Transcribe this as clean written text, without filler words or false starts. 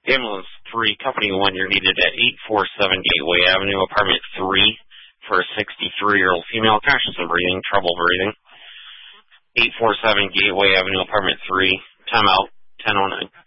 Ambulance 3, Company 1, you're needed at 847 Gateway Avenue, Apartment 3, for a 63-year-old female, conscious and breathing, trouble breathing. 847 Gateway Avenue, Apartment 3, timeout, 10:09.